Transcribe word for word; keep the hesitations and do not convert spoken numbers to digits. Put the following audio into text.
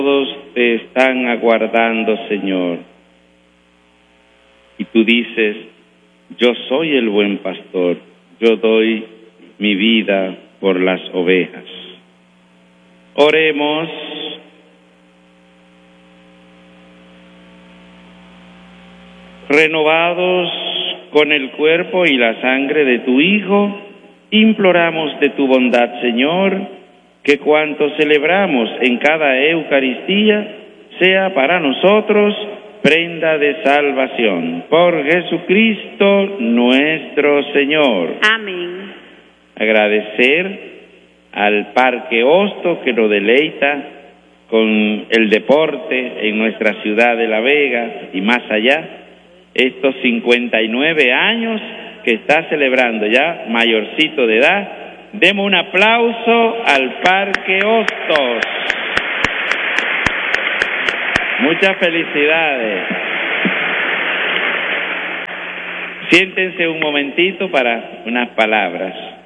Todos te están aguardando, Señor. Y tú dices, yo soy el buen pastor, yo doy mi vida por las ovejas. Oremos. Renovados con el cuerpo y la sangre de tu Hijo, imploramos de tu bondad, Señor, que cuanto celebramos en cada Eucaristía sea para nosotros prenda de salvación. Por Jesucristo nuestro Señor. Amén. Agradecer al Parque Hosto que nos deleita con el deporte en nuestra ciudad de La Vega y más allá, estos cincuenta y nueve años que está celebrando ya, mayorcito de edad. Demos un aplauso al Parque Hostos. Muchas felicidades. Siéntense un momentito para unas palabras.